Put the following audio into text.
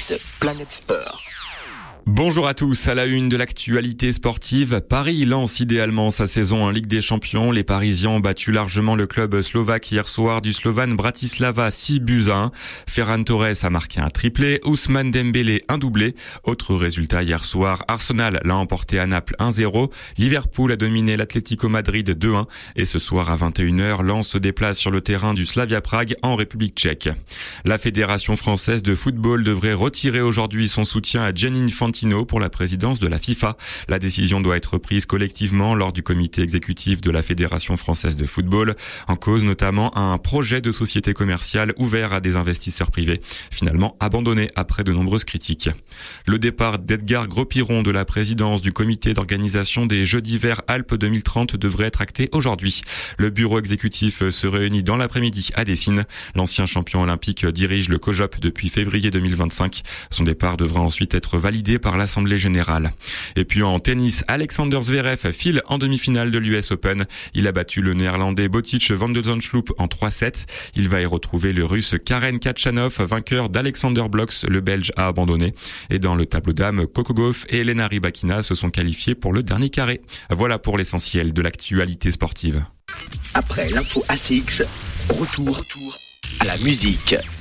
ASICS Planète Sport. Bonjour à tous, à la une de l'actualité sportive, Paris lance idéalement sa saison en Ligue des Champions. Les Parisiens ont battu largement le club slovaque hier soir du Slovan Bratislava 6-1. Ferran Torres a marqué un triplé, Ousmane Dembélé un doublé. Autre résultat hier soir, Arsenal l'a emporté à Naples 1-0, Liverpool a dominé l'Atlético Madrid 2-1 et ce soir à 21h, Lens se déplace sur le terrain du Slavia Prague en République tchèque. La Fédération française de football devrait retirer aujourd'hui son soutien à Gianni Infantino pour la présidence de la FIFA. La décision doit être prise collectivement lors du comité exécutif de la Fédération française de football. En cause notamment un projet de société commerciale ouvert à des investisseurs privés, finalement abandonné après de nombreuses critiques. Le départ d'Edgar Gros-Piron de la présidence du comité d'organisation des Jeux d'hiver Alpes 2030 devrait être acté aujourd'hui. Le bureau exécutif se réunit dans l'après-midi à Dessines. L'ancien champion olympique dirige le COJOP depuis février 2025. Son départ devra ensuite être validé par l'Assemblée générale. Et puis en tennis, Alexander Zverev file en demi-finale de l'US Open. Il a battu le néerlandais Botic van de Zandschulp en 3-7. Il va y retrouver le russe Karen Khachanov, vainqueur d'Alexander Blocks. Le belge a abandonné. Et dans le tableau dames, Coco Gauff et Elena Rybakina se sont qualifiés pour le dernier carré. Voilà pour l'essentiel de l'actualité sportive. Après l'info ASICS, retour à la musique.